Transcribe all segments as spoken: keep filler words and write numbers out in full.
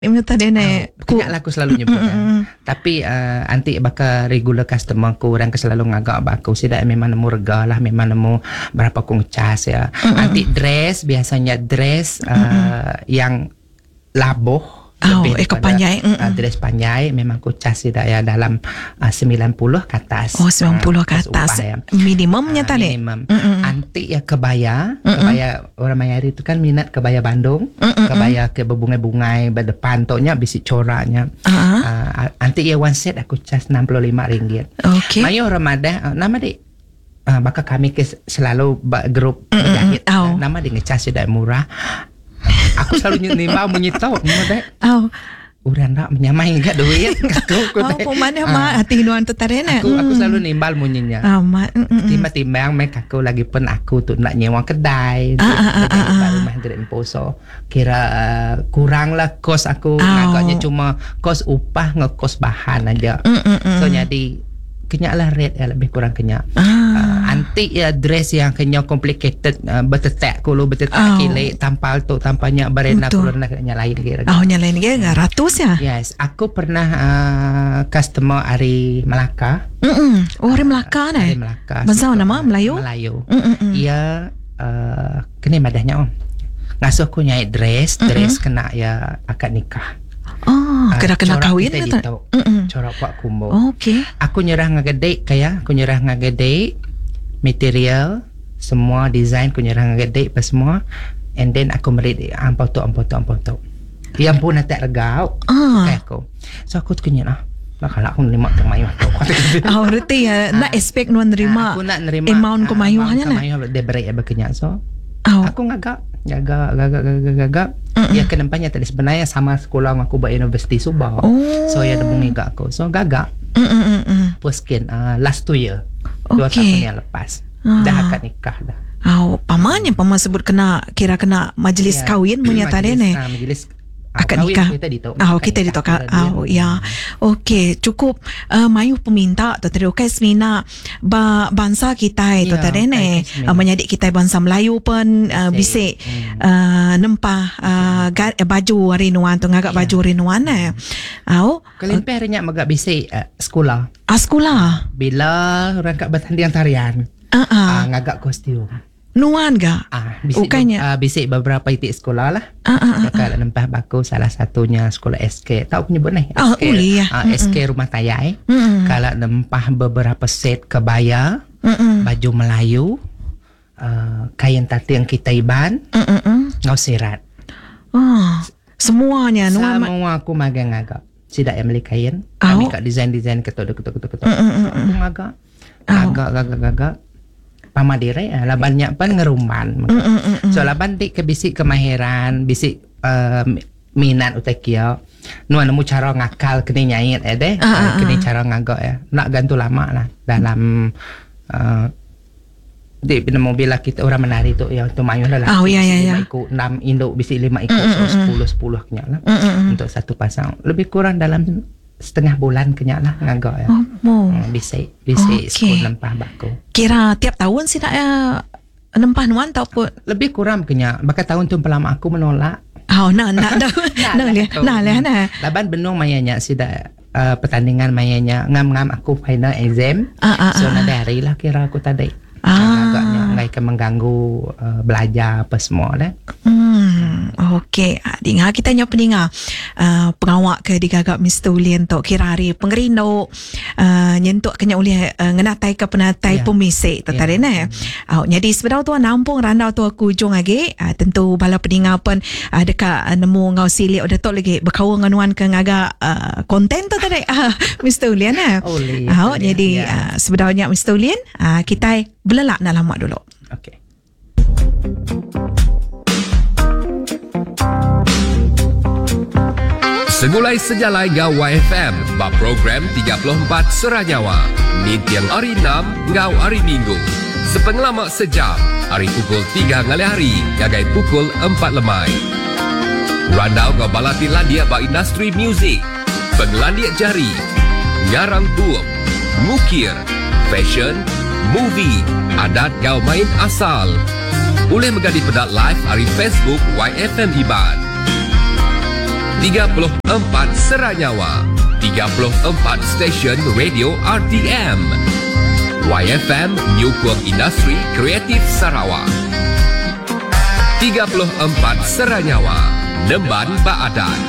Minta dia naik. Banyak lah aku selalu nyebut. ya. Tapi uh, nanti bakal regular customer aku, orang ke selalu ngagak aku. Tidak memang nemu rega lah, memang nemu berapa aku ngecas ya. Nanti dress, biasanya dress uh, yang labuh. Oh, ekor panjang. Uh, dress panjang memang aku cas tidak ya dalam uh, sembilan puluh ke atas. Oh, sembilan puluh ke atas. Ya. Minimumnya uh, tadi. Minimum. Nanti ya kebaya, Mm-mm. kebaya orang Mayari itu kan minat kebaya Bandung, Mm-mm. kebaya ke berbungai-bungai berdepan toknya bisi coraknya. Uh-huh. Uh, nanti ya one set aku cas enam puluh lima ringgit. Okey. Mayo Ramadan uh, nama dik uh, bakal kami ke selalu grup berjahit. Oh. Nama dik ngecas tidak murah. Aku selalu nimbang menyitau Mada. Oh. Urang nak menyamai enggak duit aku. Oh, pemana mak hati nuan tu tarena. Aku aku selalu nimbal munyinya. Amat. Timbang-timbang mek aku lagi pun aku tu nak nyewa kedai. Rumah Grand Poso. Kira kurang lah kos aku. Agaknya cuma kos upah ngekos bahan aja. So jadi kenyak lah rate ya, lebih kurang kenyak. Ah. Uh, antik ya dress yang kenyak complicated, uh, bertetak kulu, bertetak oh. kilik, tampal tu, tampalnya berena kulu nak nyalain kira. Oh, nyalain kira ratus ya? Yes, aku pernah uh, customer dari Melaka. Mm-mm. Oh, dari Melaka uh, Dari Melaka. Bahasa nama Melayu? Melayu. Ia uh, kena madahnya om. Ngasuh aku nyai dress, Mm-mm. dress kena ya akad nikah. Oh, kena kena kahwin kita tahu. Corak Pak Kumbo. Oh, okey. Aku nyerah ngagede kaya, aku nyerah ngagede material, semua design aku nyerah ngagede apa semua. And then aku merit ampau tu ampau tu ampau tu. Yang pun tak regau. Ah. Kayak aku. So aku tu nyerah. Bakal aku nerima ke mayuh tu. Oh, berarti ya nak expect nuan nerima. Aku nak nerima amount ke mayuhnya lah. Mayuh dia berat ya berkenyak. So oh. aku ngagak gagak gagak gagak gagak ya kenempanya tadi sebenarnya sama sekolah aku buat Universiti Subang. Oh. So ya debung gagak aku. So gagak. Puskin uh, last two year. Okay. Dua tahun yang lepas. Ah. Dah akad nikah dah. Oh, pamannya paman sebut kena kira kena majlis ya. Kawin menyata dia ni. Uh, majlis akad nikah. Kita dito. Oh, kita dito ka. Oh, ya. Okey, cukup uh, mayu peminta tu tadi okey semina ba bangsa kita itu tadi ni. Uh, menyadik kita bangsa Melayu pun uh, bisik hmm. uh, nempah uh, ga, uh, baju rinuan tu ngagak yeah. baju rinuan eh. Au. Kelimpe harinya magak bisik uh, sekolah. Ah, sekolah. Bila orang kat bertanding tarian. Uh-uh. Uh, ngagak kostum. Nuan ga? Ah, bisik, be, uh, bisik beberapa titik sekolah lah. Ah, ah, ah, kalau nempah baku salah satunya sekolah S K. Tahu penyebut ni? Oh, S K, uli ya. Uh, S K Rumah Tayai. Mm-mm. Kalau nempah beberapa set kebaya, Mm-mm. baju Melayu, uh, kain tati yang kita iban, ngau sirat. Oh, semuanya Nuan. Semua aku magang agak. Tidak yang beli kain. Oh. Kami kat desain-desain ketuk-ketuk-ketuk. Aku agak. Agak-agak-agak. Pamadire lah banyak pun ngerumban. Mm, mm, mm, so laban tik ke bisik kemahiran, bisik uh, minat utakia. Nuan nemu cara ngakal kena nyait eh deh. Uh, uh, uh. Kena cara ngagak ya. Nak gantu lama lah dalam uh, di nemu bila kita orang menari tu yang tu mayuh lah. Oh ya ya ya. Ikut enam induk bisik lima ikut mm, so sepuluh sepuluh kenyak lah. Mm, mm, untuk satu pasang. Lebih kurang dalam setengah bulan kenyak lah ngagak ya. Oh, oh. Hmm, bisik bisik okay. sekolah nempah baku. Kira tiap tahun sih nak ya, nempah nuan tau pun lebih kurang kenyak. Bakal tahun tu pelama aku menolak. Oh nak nak dah nak leh nak leh nah. Laban benung mayanya sida uh, pertandingan mayanya ngam-ngam aku final exam. Ah, ah, so ah, nak hari lah kira aku tadi. Ah. Agaknya ngai ke mengganggu uh, belajar apa semua dah. Hmm, okey. Dengar kita nyo pendengar uh, pengawak ke digagak Mister Ulien tok kira hari pengerindo uh, nyentuk kenya ulih uh, ngenatai ke penatai yeah. pemisik tadi yeah. nah. Oh, jadi sebenarnya tu nampung randau tu aku ujung lagi uh, tentu bala pendengar pun uh, dekat uh, nemu ngau silik udah tok lagi berkawan nganuan ke ngagak uh, konten tu tadi uh, Mister Ulien nah. Oh, uh, jadi yeah. uh, sebenarnya Mister Ulien uh, kita belelak nak lama dulu. Okey. Segulai sejalai ga Y F M ba program tiga puluh empat Seranyawa. Ni tiang hari enam ngau hari Minggu. Sepengelamak sejam, hari pukul tiga ngali hari, gagai pukul empat lemai. Randau ga balati landia ba industri muzik, penglandia jari, ngarang buuk, mukir, fashion, movie, adat gau main asal. Boleh menjadi pedat live hari Facebook Y F M Iban. tiga puluh empat Seranyawa, tiga puluh empat stesen radio R T M. Y F M New Kuang Industri Kreatif Sarawak. tiga puluh empat Seranyawa, Nemban Baadan.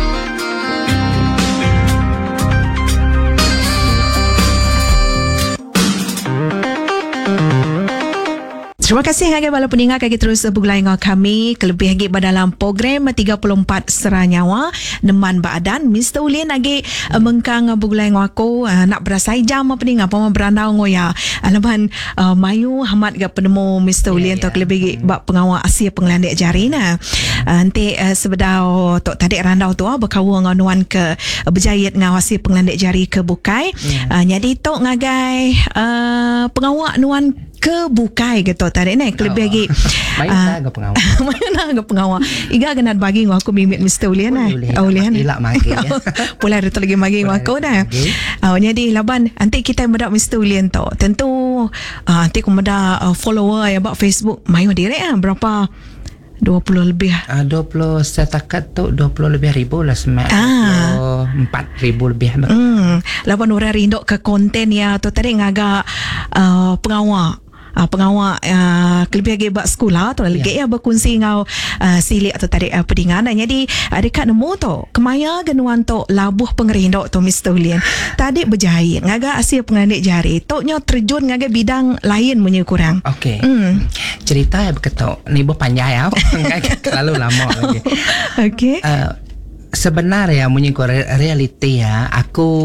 Terima kasih hagai bala pendengar kaki terus bergulai dengan kami kelebih lagi dalam program tiga puluh empat Seranyawa Nemban Baadan. Mister Ulin lagi uh, mengkang bergulai dengan aku uh, nak berasai jam pendengar pama berandau ngoya alaman uh, mayu hamat ga penemu Mister Ulin yeah, tok yeah. Lebih bak pengawal Asia Penglandik Jari na. Uh, nanti uh, sebedau tok tadi randau tu uh, berkawal dengan nuan ke uh, berjayat dengan Asia Penglandik Jari ke Bukai. Yeah. Uh, jadi tok ngagai uh, pengawal nuan ke Bukai gitu tadi ni kelebih lagi main dah pengawal mana ke pengawal iga kenat bagi ngau aku mimit Mister Ulian nah Ulian ilak magi ya pula ada tu lagi magi ngau aku dah oh jadi laban nanti kita medak Mister Ulian tu tentu uh, nanti aku medak uh, follower ya bak Facebook mayu direct ah berapa dua puluh lebih uh, dua puluh setakat tu dua puluh lebih ribu lah semak ah. empat ribu lebih hmm. Laban orang rindok ke konten ya tu tadi ngagak uh, pengawal Uh, pengawal uh, kelebih lagi buat sekolah tu lagi yeah. Ya berkongsi ngau uh, silik atau tarik uh, pedingan jadi uh, dekat nemu tu kemaya genuan tu labuh pengerindok tu Mister Ulian tadi berjahit ngaga Asia Penglandik Jari toknya terjun ngaga bidang lain punya kurang okey hmm. Cerita ya berketok ni bu panjang ya terlalu lama lagi okey uh, sebenarnya punya realiti ya aku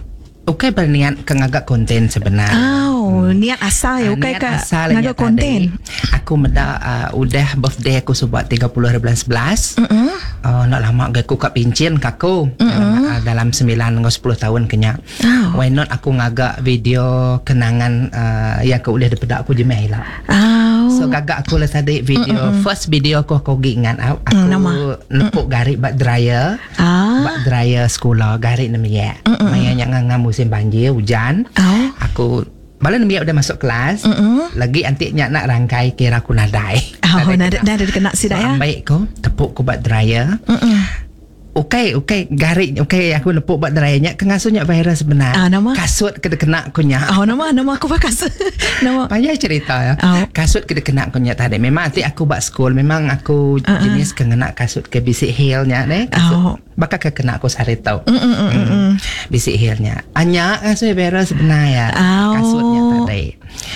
okey berniat ke ngagak konten sebenarnya. Oh, hmm. niat asal ya okey ke ngagak konten. Aku meda uh, udah birthday aku sebab tiga puluh hari bulan sebelas. Mm-hmm. Uh, nak lama gak aku kat pincin kaku mm-hmm. dalam, uh, dalam sembilan hingga sepuluh tahun kenya. Oh. Why not aku ngagak video kenangan uh, yang aku udah dapat aku jemeh lah. Oh. So gagak aku lah tadi video mm-hmm. first video aku aku ingat aku mm, nepuk garik bak dryer. Ah. Bak dryer sekolah garik namanya. Mm-hmm. Mayanya ngangam musim banjir hujan. Oh. Aku malah namanya udah masuk kelas. Mm-hmm. Lagi antiknya nak rangkai kira aku nadai. Oh, nada nada kena sidak ya. Ambil ko tepuk ko bak dryer. Mm-mm. Okey, okey, garik, okey, aku nepuk buat dryernya, kengasunya viral sebenar. Ah, nama? Kasut kena kena kunya. Oh, nama, nama aku pakai kasut. Nama. Banyak cerita ya. Oh. Kasut kena kena kunya tadi. Memang nanti aku buat school, memang aku uh-uh. jenis kena kasut ke bisik heelnya deh. Kasut. Oh. Bakal ke kena aku sari tau. Mm, mm, mm, mm. Bisik heelnya. Anya kasut viral sebenarnya. Oh. Kasutnya tadi.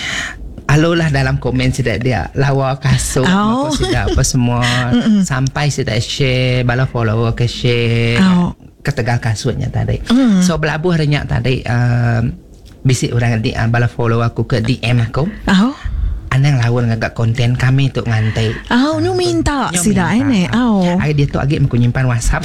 Alulah dalam komen sudah dia lawa kasut oh. sudah apa semua sampai sudah share bala follower ke share oh. ketegal kasutnya tadi. Mm. So belabuh renyak tadi uh, bisik orang di uh, bala follow aku ke D M aku. Oh. Anang lawan ngagak konten kami untuk ngantai. Oh, nu minta sida ini. Oh. Ai dia tu agi aku nyimpan WhatsApp.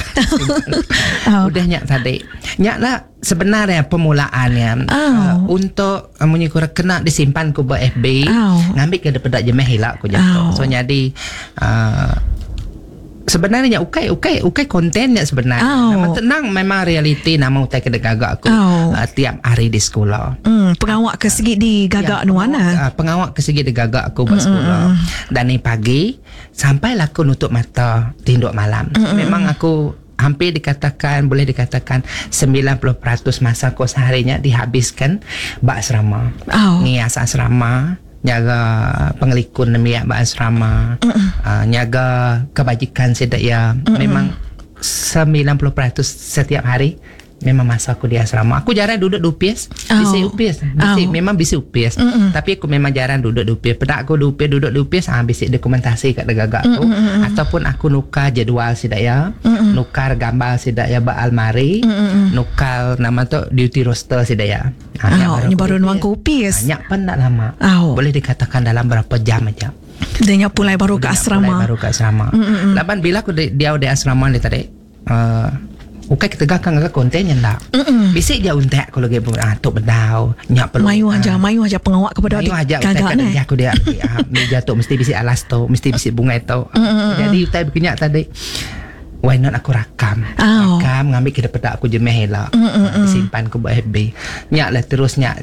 Oh. Udah nyak tadi. Nyak lah sebenarnya permulaannya oh. uh, untuk uh, menyukur kena disimpan ku buat F B. Oh. Ngambil ke depan jemeh hilak ku jatuh. Oh. So jadi uh, sebenarnya ukai ukai ukai kontennya sebenarnya. Oh. Nama tenang memang realiti nama utai ke gagak aku oh. uh, tiap hari di sekolah. Hmm, pengawak ke segi di gagak ya, nuana. Uh, pengawak ke segi di gagak aku buat sekolah. Mm-mm. Dan ni pagi sampai aku nutup mata tinduk malam. So, memang aku hampir dikatakan boleh dikatakan sembilan puluh peratus masa aku seharinya dihabiskan bak asrama. Oh. Ngias asrama. Nyaga pengelikun demi bak asrama. Uh, nyaga kebajikan sedak ya. Mm-mm. Memang sembilan puluh peratus setiap hari memang masa aku di asrama. Aku jarang duduk di U P S. Oh. Bisa U P S. Bisa, oh. Memang bisa U P S. Mm-mm. Tapi aku memang jarang duduk di U P S. Pedak aku di U P S, duduk di U P S, ah, bisa dokumentasi kat gagak tu. Ataupun aku nukar jadual sidak ya. Mm-mm. Nukar gambar sidak ya bak almari. Mm-mm. Nukar nama tu duty roster sidak ya. Ah, oh, ini baru nuang ke U P S. Banyak pun tak lama. Oh. Boleh dikatakan dalam berapa jam aja. Dia pulai baru ke asrama. Pulai baru ke asrama. Laban bila aku di, dia di asrama ni tadi. Uh, Ukai kita gakang agak kontennya tak. Bisik dia untek kalau dia pun ah tok bedau nyak perlu. Mayu aja, uh, mayu aja pengawak kepada mayu aja gagak ni. Aku dia ah meja tok mesti bisik alas tok, mesti bisik bunga tok. Jadi utai berkenyak tadi. Why not aku rakam. Oh. Rakam ngambil kita pedak aku jemeh lah. Simpan ke buat F B. Nyak lah terus nyak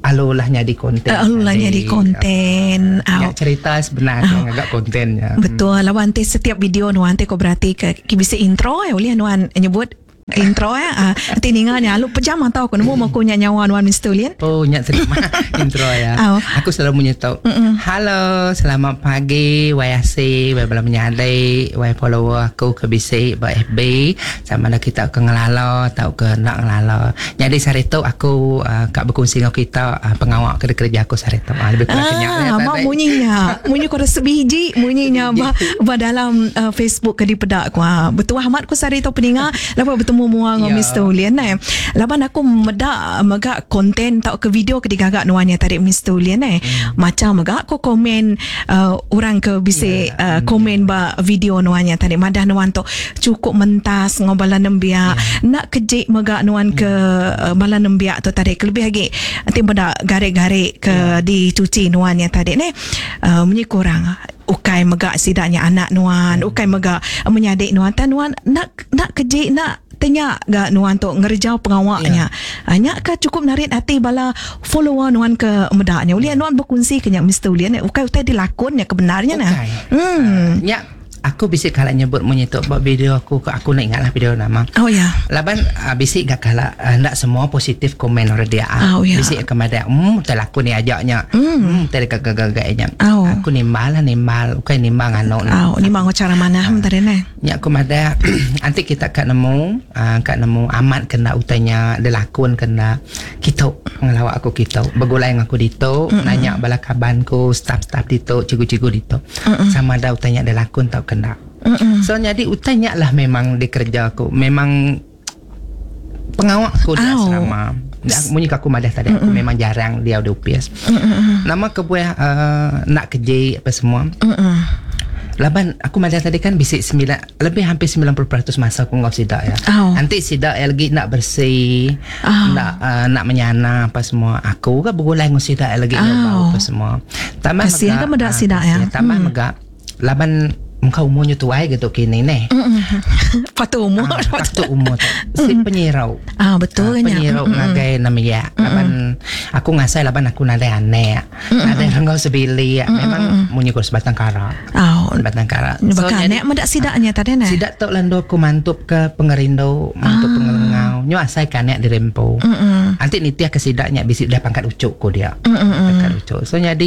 alulah jadi konten. Uh, alulah jadi konten. Ya, cerita sebenarnya agak kontennya. Betul. Lawan nanti setiap video nuan te ko berarti ke bisa intro ya ulian nuan nyebut intro ya. Ah, nanti ningannya lu pejama tahu ko nemu mau ko nyawa nuan Mister Ulian. Oh, nyak terima intro ya. Oh. Aku selalu menyetop. Halo, selamat pagi. Wayasi, way belum menyadai, way follower aku ke B C, ba F B, sama ada kita ke ngelalo, tahu ke nak ngelalo. Jadi sari tu aku uh, kak berkongsi dengan kita uh, pengawal kerja aku sari tu. Ah, lebih kurang kenyak. Ah, mak munyinya. Munyi ko rasa biji, munyinya ba, ba dalam uh, Facebook ke di pedak ko. Ah, betul Ahmad ko sari tu peninga, lepas bertemu mua dengan Ya. Mister Ulian eh. Laban aku medak megak konten tau ke video ke digagak nuannya tadi Mister Ulian eh. Hmm. Macam megak ko komen uh, orang ke bisa Ya. uh, komen ba video nuannya tadi madah nuan tu cukup mentas ngobala nembia. Ya. Nak kejik megak nuan ke uh, bala nembia tu tadi lebih lagi nanti medak garik-garik ke ya. Dicuci nuannya tadi ni. Uh, menyi kurang ukai megak sidaknya anak nuan, hmm. ukai megak menyadik nuan tan nuan nak nak kejik nak tanya gak nuan tu ngerjau pengawaknya. Yeah. Nya ka cukup narik hati bala follower nuan ke medaknya. Ulian nuan berkongsi kenya Mister Ulian ukai utai dilakonnya kebenarnya nah. Hmm. Uh, nya aku bisik kalau nyebut menyetuk buat video aku aku nak ingatlah video nama. Oh ya. Laban uh, bisik gak kalah uh, nak semua positif komen orang dia. Oh, ya. Bisik kepada hmm terlaku ni ajaknya. Hmm tadi gagak-gagaknya. Oh. Aku nimbal lah nimbal, bukan nimbang anak. Oh, nimbang cara mana uh, tadi ni. Ya aku ada nanti kita kat nemu uh, kat nemu amat kena utanya delakon kena kita ngelawak aku kita begulai dengan aku dito mm-mm. nanya bala kabanku staff-staff dito cikgu-cikgu dito mm-mm. sama ada utanya delakon tau kena. Mm-mm. So jadi utanya lah memang di kerja aku memang pengawak aku di asrama. Munyi aku madah tadi aku memang jarang dia udah upias. Mm-mm. Nama kebuah uh, nak kerja apa semua. Mm-mm. Laban aku madah tadi kan bisik sembilan lebih hampir sembilan puluh peratus masa aku ngau sidak ya. Oh. Nanti sidak ya lagi nak bersih, oh. nak uh, nak menyana apa semua. Aku kan bergulai ngau sidak ya lagi oh. bau apa semua. Tambah kasihan kan medak sidak ya. Tambah hmm. megak laban engkau umurnya tuai gitu kini nih. Patu umur. Ah, patu umur tu. Si penyirau. Ah betul kan ya. Penyirau ngagai namanya. Laban aku ngasai laban aku nade aneh. Nade rengau sebili. Memang munyi ko sebatang kara. Oh. Sebatang kara. So jadi medak sidaknya tadi nah. Sidak tok lando ku mantup ke pengerindo, mantup pengelengau. Nyo asai kanek di rempo. Nanti nitia ke sidaknya bisik dah pangkat ucuk ko dia. Pangkat ucuk. So jadi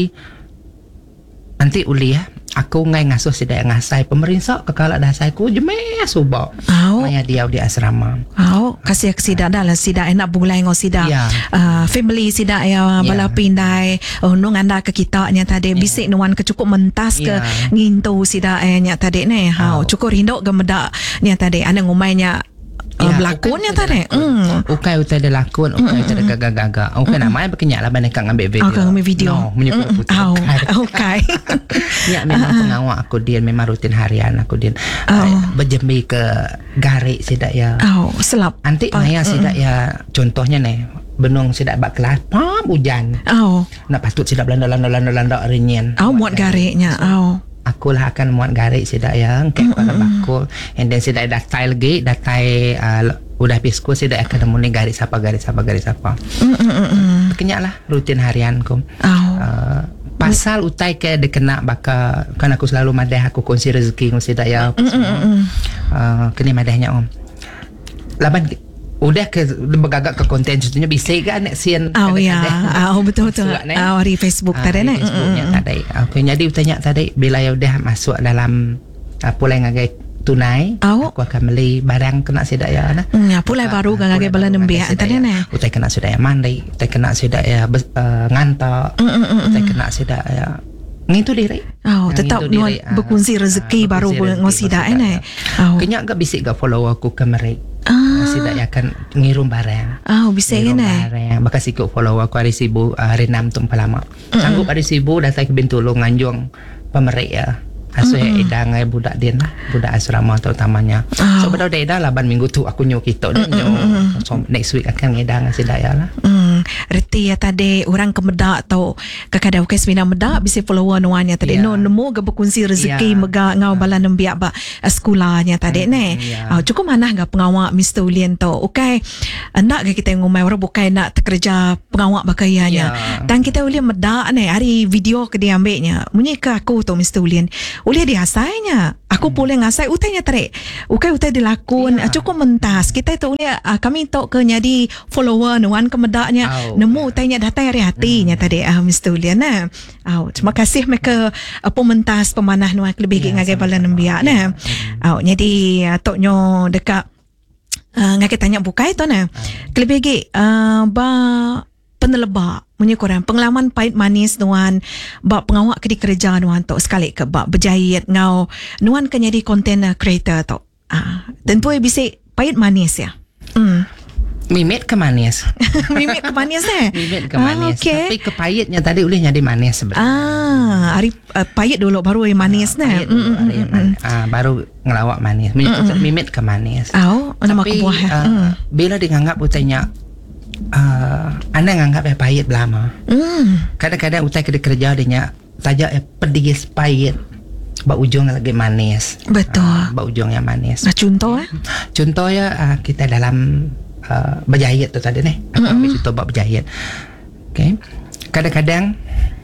nanti uli ya. Aku ngai ngasuh sidak ngasai pemerintah kekala dah saya ku jemeh suba. Oh. Maya dia di asrama. Oh, kasih ke sidak dah lah sidak enak bulai ngau sidak. Yeah. Uh, family sidak ya bala yeah. pindai oh nung anda ke kita nya tadi yeah. bisik nuan ke cukup mentas ke yeah. ngintu sidak nya tadi ne. Ha, oh. cukup rindo ke medak nya tadi ana ngumainya Uh, ya, berlakonnya tadi. Hmm. Ukai utai ada lakon, ukai utai ada gagak-gagak. Ukai namanya berkenyak lah banyak ngambil video. Oh, ngambil video. No, menyebut putih. Oh, ukai. Ya, memang pengawak aku dia, memang rutin harian aku dia. Oh. Berjembi ke garik sidak ya. Oh, selap. Nanti maya sidak ya, contohnya nih. Benung sidak bak kelas, pam hujan. Oh. Nak patut sidak belanda-landa-landa-landa rinyan. Oh, muat gariknya. Oh. Aku lah akan muat garik sidak yang kayak pada bakul and then sidak datai lagi datai uh, udah pisku sidak akan muni garik siapa garik siapa garik siapa kenyak lah rutin harianku. Oh. Uh, pasal utai ke dekena baka kan aku selalu madah aku kongsi rezeki ngau sidak ya uh, kini madahnya om laban udah ke bergagak ke konten contohnya bisa kan nek sian oh ya oh betul betul oh di Facebook tadi nek Facebooknya tadi oke jadi utanya tadi bila ya udah masuk dalam uh, pulai ngagai tunai oh. aku akan beli barang kena sidak ya nah ya pulai baru ngagai bala nembia tadi nek utai kena sidak ya mandi utai kena sidak ya uh, ngantok utai kena sidak ya ngitu diri. Oh, tetap nuan berkongsi rezeki baru ngosi dah ini. Oh. Kenyak gak bisik gak follow aku ke mereka. Ah. Sidak ya kan ngirum barang. Oh, bisa kan eh. Barang. Bakas ikut follow aku hari sibu uh, hari enam tu pelama. Sanggup hari sibu datang ke Bintulu nganjung pemerik ya. Asuh mm-hmm. edang ay budak din lah, budak asrama terutamanya. Oh. So pada dah edang laban minggu tu aku nyok kita dan nyok so, next week akan edang sidak ya lah. Mm. reti ya tadi orang ke medak atau kadang-kadang bukan semina medak bisa follower nuannya tadi. Yeah. No nemu ke berkongsi rezeki Yeah. mega ngau bala nembiak ba sekolahnya tadi Mm, ne. yeah. Ah, cukup mana ga pengawak Mister Ulian tu. Okay. Nak ke kita ngomai orang bukan nak kerja pengawak bakayanya. Yeah. Dan kita Ulian medak ne hari video ke dia ambilnya. Munyi ke aku tu Mister Ulian. Ulian dia asainya. Aku boleh ngasai utainya tarik. Ukai utai dilakon Yeah. cukup mentas. Kita itu Ulian uh, kami tok ke jadi follower nuan ke medaknya. Oh, Nemu utainya datang hari hatinya tadi uh, Mister Ulian nah. Oh, terima kasih mereka uh, pementas pemanah nuan lebih Ya, ngagai bala sama-sama. nembiak nah. Oh, jadi uh, toknyo dekat uh, ngagai tanya bukai tu nah. Lebih lagi uh, ba penelebak punya korang pengalaman pahit manis nuan bak pengawak ke di kerja nuan tu sekali ke bak berjahit ngau nuan kan jadi content creator tu. Ah, tentu eh bisa pahit manis ya. Hmm. Mimit ke manis. Mimik ke manis eh? Mimit ke Ah, manis. okey. Tapi kepahitnya tadi boleh jadi manis sebenarnya. Ah, hari uh, pahit dulu baru yang manis nah. Pahit dulu, ada yang manis. Ah, baru ngelawak manis. Mimit, mimit ke manis. Oh, nama Tapi kebuah. uh, Hmm. bila dianggap utainya uh, anda nganggap ya pahit belama. Hmm. Kadang-kadang utai kerja kerja dia saja ya pedis pahit. Bak ujung lagi manis. Betul. Uh, bak ujungnya manis. Nah, contoh eh? Contohnya uh, kita dalam uh, berjahit tu tadi ni. Aku ambil contoh bab berjahit. Okay. Kadang-kadang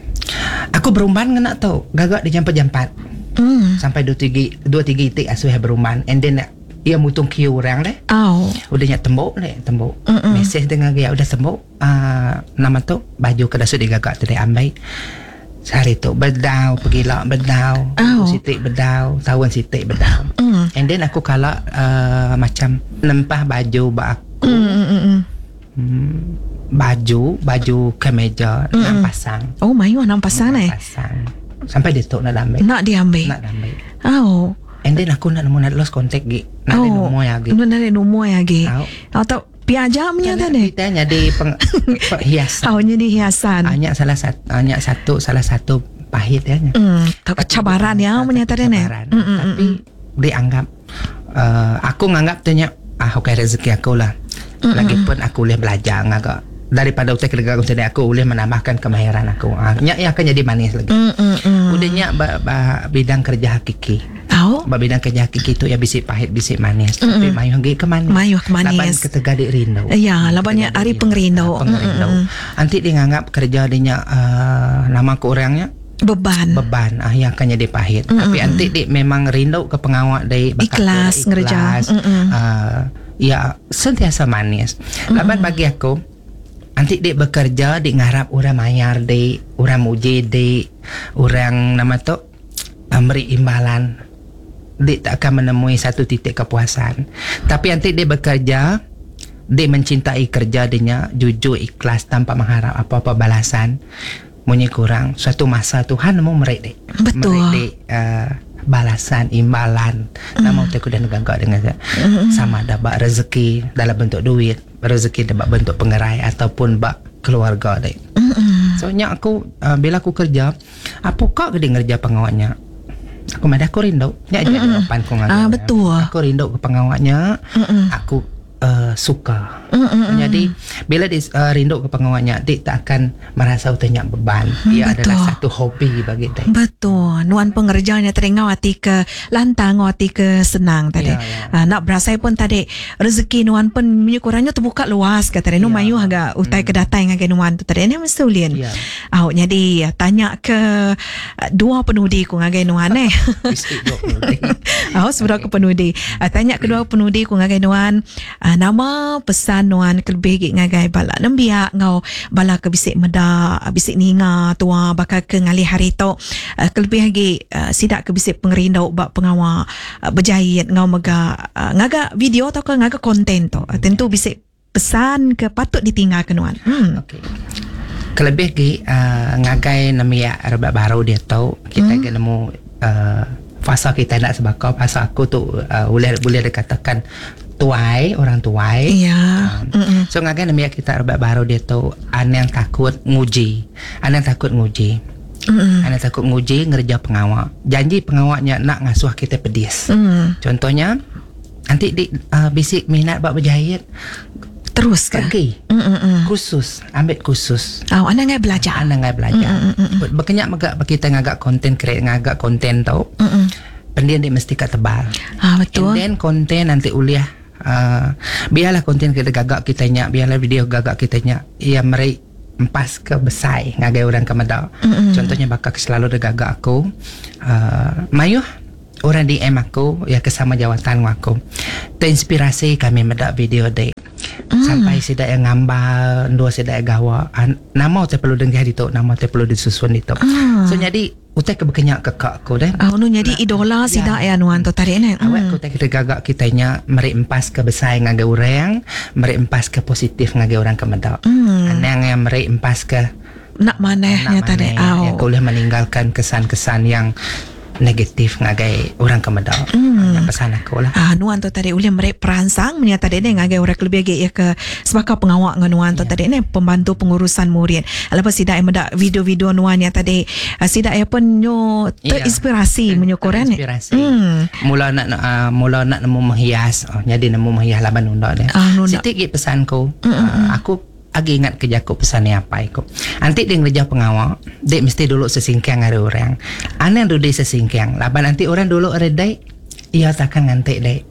aku berumban kena tahu gagak dia jam empat Hmm. sampai dua tiga dua tiga itik asuh berumban and then ia mutung kiu orang deh. Oh. Udah nyak tembok deh, tembok. Mm-mm. Mesej dengan dia udah tembok. Uh, nama tu baju ke dasar dia gagak tu dia ambil. Sehari tu bedau pergi lah bedau. Oh. Sitik bedau, tahun sitik bedau. Mm. And then aku kalak uh, macam nempah baju bak aku. Mm, mm, mm, mm. Hmm, baju baju kemeja Mm-mm. nak pasang. Oh, mayu enam pasang Nak eh. pasang. Sampai dia tu nak ambil. Nak diambil. Nak ambil. Oh. And then aku nak nemu nak lost contact gi. Nak Oh. ada nombor lagi. Nak ada nombor lagi. Tahu. Atau piajamnya tadi. Kita jadi peng, perhiasan. Oh, jadi hiasan. Hanya salah satu hanya satu salah satu pahit ya. Hmm, tak kecabaran ya menyatakan eh. Kecabaran. Mm, mm, Tapi dianggap uh, aku nganggap tanya ah okay rezeki aku lah. Mm, Lagipun aku boleh belajar ngagak daripada utai kerja aku jadi aku boleh menambahkan kemahiran aku. Ah, nya ya akan jadi manis lagi. Mm, mm, mm. Udahnya ba, ba, bidang kerja hakiki. Oh, Ba bidang kerja hakiki tu ya bisik pahit bisik manis. Mm, Tapi mm. mayu lagi ke manis. Mayu ke manis. Laban ketegadik rindu. Ya, labannya hari pengerindu. Pengerindu. Mm, mm, Nanti dia nganggap kerja dia uh, nama ke orangnya beban. beban ah yang akan jadi pahit. Mm, Tapi mm, nanti dia memang rindu ke pengawak dari bakat Ikhlas dia, ngerja. ikhlas. Mm, mm. Uh, ya sentiasa manis. Laban bagi aku nanti dia bekerja dia ngarap orang mayar dia, orang muji dia, orang nama tu uh, beri imbalan. Dia tak akan menemui satu titik kepuasan. Tapi nanti dia bekerja, dia mencintai kerja dia, jujur ikhlas tanpa mengharap apa-apa balasan. Munyi kurang suatu masa Tuhan mau merik dek. Betul. Merik dek uh, balasan imbalan. Mm. Nama aku dan gagak dengan mm. sama dapat rezeki dalam bentuk duit, rezeki dapat bentuk pengerai ataupun bak keluarga dek. Mm-mm. So nya aku uh, bila aku kerja, apa kau gede ngerja pengawaknya? Aku madah aku rindu. Nya aja jawapan ku ngaji. Ah, betul. Aku rindu ke pengawaknya. Mm-mm. Aku uh, suka. Mm-mm. Jadi bila dia uh, rindu ke pengawaknya, dia tak akan merasa utanya beban. Hmm, Ia betul. adalah satu hobi bagi dia. Betul. Nuan pengerjanya teringau hati ke lantang, hati ke senang tadi. Ya, ya. Ah, nak berasa pun tadi rezeki nuan pun menyukurannya terbuka luas kata dia. Nu Ya. mayu agak utai ke datang dengan nuan tu tadi. Ini mesti ulin. Ya. Oh, jadi tanya ke ah, dua penudi ku ngagai nuan eh. Bisik dua puluh detik. Oh, seberapa ke penudi. Ah, tanya kedua penudi ku ngagai nuan. Ah, nama pesan nuan kelebih gig ngagai bala nembia ngau bala ke bisik meda, bisik ninga tua bakal ke ngali hari tu. Uh, kelebih lagi uh, sidak ke bisik pengerindau bak pengawal uh, berjahit ngau mega uh, ngaga video atau ke ngaga konten tu. Uh, tentu bisik pesan ke patut ditinggalkan nuan. Hmm. Okey. Kelebih lagi uh, ngagai namanya rebak baru dia tahu kita hmm. nemu uh, fasa kita nak sebakau fasa aku tu uh, boleh boleh dikatakan tuai orang tuai. Ya. Um, so ngagai namanya kita rebak baru dia tahu an yang takut nguji, an yang takut nguji. Mm. An yang takut nguji ngerja pengawak. Janji pengawaknya nak ngasuh kita pedis. Mm. Contohnya nanti di uh, bisik minat bab berjahit Terus ke? Pergi. Mm-mm. Khusus. Ambil khusus. Oh, anda ngai belajar. Anda ngai belajar. Berkenyak magak kita ngagak konten, create ngagak konten tau. Mm-mm. Pendian dia mesti kat tebal. Ah, betul. And then konten nanti uliah. Uh, biarlah konten kita gagak kita nyak, biarlah video gagak kita nyak. Ia meri empas ke besai ngagai orang ke medal. Mm-mm. Contohnya bakal selalu ada gagak aku. Uh, mayuh orang D M aku ya kesama jawatan aku. Terinspirasi kami medak video dek. Mm. Sampai sidak yang ngambal, dua sidak yang gawa. An, nama te perlu dengar itu, nama te perlu disusun itu. Mm. So jadi utai ke berkenyak ke kak aku dah. Oh, nu jadi idola sidak ya nuan tu tarik ni. Awak aku tak kita gagak kitanya meri empas ke besar ngagai orang, meri empas ke positif ngagai orang ke medak. Mm. Anang yang meri empas ke nak manehnya tadi. Oh. Ya, boleh meninggalkan kesan-kesan yang negatif ngagai orang ke medal. Mm. Yang pesan aku lah. Ah, nuan tu tadi ulih mereka perangsang menyata tadi ni ngagai orang lebih agak ya ke sebagai pengawak dengan nuan tu yeah. tadi ni pembantu pengurusan murid. Lepas sidak yang medak video-video nuan yang tadi sidak yang pun nyo terinspirasi yeah. menyokoran ni. Terinspirasi. Mm. Mula nak uh, mula nak nemu menghias. Oh, jadi nemu menghias laban unda dia. Ah, Sitik git pesanku. Uh, aku Agi ingat kerja aku pesan ni apa aku. Nanti dia kerja pengawal, dia mesti dulu sesingkang ada orang. Anak dulu dia sesingkang. Laban nanti orang dulu ada dek, ia takkan ngantek dek.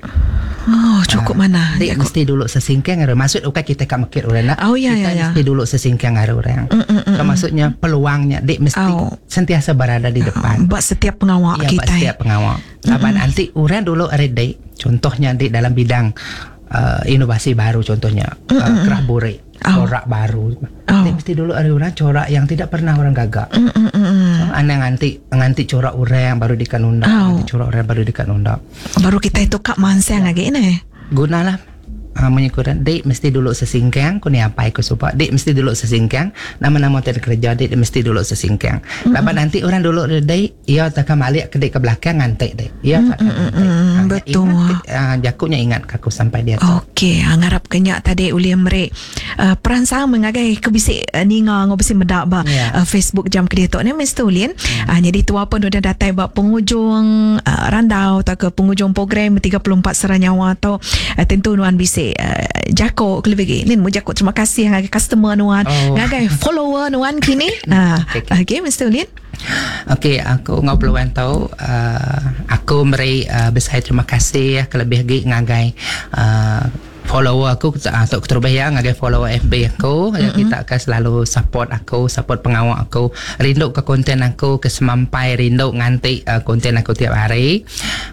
Oh, cukup uh, mana? Dia aku mesti dulu sesingkang ada. Maksud okay, kita kan makir orang nak. Oh ya kita ya ya. Mesti dulu sesingkang ada orang. Mm, mm, mm, so, maksudnya peluangnya dia mesti oh. sentiasa berada di depan. Buat setiap pengawal ya, kita. Buat setiap pengawal. Laban mm, nanti orang dulu ada dek. Contohnya di dalam bidang uh, inovasi baru contohnya mm, uh, kerah bore. Oh. Corak baru. Oh. Dia mesti dulu ada orang corak yang tidak pernah orang gagak. Mm, mm, mm. So, anda nganti nganti corak orang baru dikan undang, oh. Nganti corak orang baru dikan undang. Baru kita itu kak mansang lagi ni. Gunalah uh, menyukuran. Dek mesti dulu sesingkang. Ku ni apa aku suka. Dek mesti dulu sesingkang. Nama-nama ter kerja dek mesti dulu sesingkang. Mm-hmm. Lepas nanti orang dulu dek, ia takkan balik ke dek ke belakang ngantek dek. Ia takkan ngantek. Mm-hmm. Betul. Ingat, uh, jakunya ingat aku sampai dia. Okey, ngarap kenyak tadi uli merek uh, perangsang mengagai kebisik uh, ninga ngobisi medak ba yeah. uh, Facebook jam kedai tok ni mesti ulin. Hmm. Uh, jadi tua pun dah datai ba penghujung uh, randau atau ke penghujung program tiga puluh empat Seranyawa atau uh, tentu nuan bisik uh, jako kelebih ni mu jako terima kasih ngagai customer nuan, oh. ngagai follower nuan kini. Ah, uh, okey okay, mesti ulin. Okey, aku ngobrol tahu uh, aku meri uh, besar terima kasih kelebih lagi ngagai uh, follower aku atau keterbayang ngagai follower F B aku. Mm-hmm. Kita akan selalu support aku, support pengawal aku, rindu ke konten aku, ke semampai rindu nganti uh, konten aku tiap hari.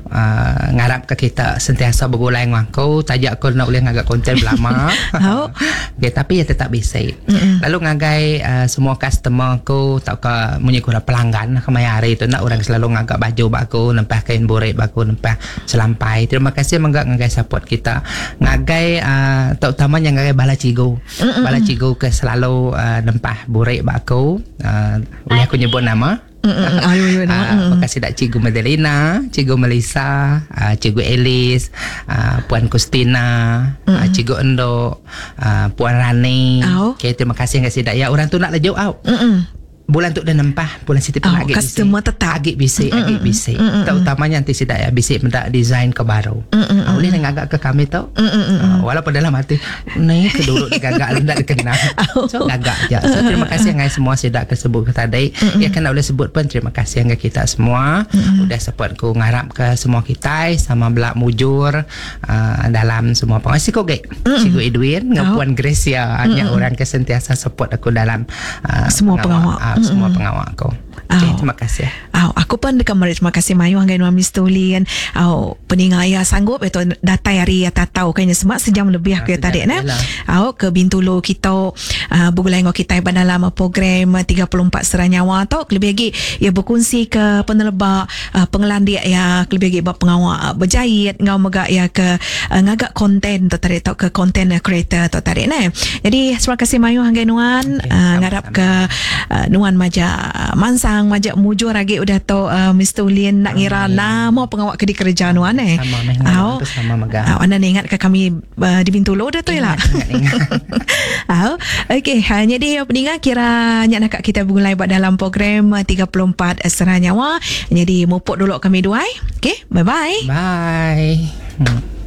Uh, ngarap ke kita sentiasa bergulai dengan aku, tajak aku nak boleh ngagak konten lama. Oh. Okay, tapi ya tetap bisa. Mm-hmm. Lalu ngagai uh, semua customer aku tak ke menyukur pelanggan kemai hari itu nak orang selalu ngagak baju aku, nempah kain borek aku, nempah selampai. Terima kasih mangga ngagai support kita. Ngagai Uh, terutamanya ngagai bala cigo. Mm-mm. Bala cigo ke selalu uh, nempah borek aku. Uh, boleh aku nyebut nama? Ayo, ayo, uh, makasih dak Cikgu Madalina, Cikgu Melissa, uh, Cikgu Elis, uh, Puan Kustina, uh, Cikgu Endo, uh, Puan Rani. Oh. Okay, terima kasih kasih dak ya. Orang tu nak lejau out. Bulan tu dah nempah, bulan Siti pun oh, agak bisik. Customer tetap. Agak bisik, mm-mm. agak bisik. Mm-mm. Terutamanya nanti sidak ya, bisik mendak design ke baru. Uh, boleh nak agak ke kami tau. Uh, walaupun dalam hati, ni ke dulu gagak rendak dikenal. So gagak je. So terima kasih ngai semua sidak ke sebut ke tadi. Ya kan nak boleh sebut pun terima kasih ngai kita semua. Mm-mm. Udah support ku ngarap ke semua kita sama belak mujur uh, dalam semua pengasih kau gay. Cikgu Edwin, dengan oh. Puan Gracia, hanya orang ke sentiasa support aku dalam uh, semua pengawal. Uh, semua pengawal aku. Okay, oh. Terima kasih. Oh, aku pun dekat mari terima kasih Mayu hanggai nuan Mister Ulin. Oh, peningaya sanggup itu datai hari ya tatau kayaknya semua sejam lebih aku ya tadi nah. Oh, ke Bintulu kita uh, bergulai dengan kita dalam program tiga puluh empat Seranyawa atau lebih lagi ya berkongsi ke penelebak uh, pengelandik ya lebih lagi buat pengawal uh, berjahit ngau megak ya ke uh, ngagak konten tu tadi atau ke content creator tu tadi nah. Jadi terima kasih Mayu hanggai nuan okay, uh, ngarap ke uh, nuan majak mansang majak mujur lagi udah tahu uh, Mister Ulin nak ngira nama pengawal ke di kerja nuan eh. Sama memang sama megah. Oh, anda ingat ke kami uh, di Bintulu dah tu lah. Oh, okey, hanya dia pendengar kira nak nak kita bergulai buat dalam program tiga puluh empat Seranyawa. Jadi mupuk dulu kami dua. Okey, bye bye. Bye. Hmm.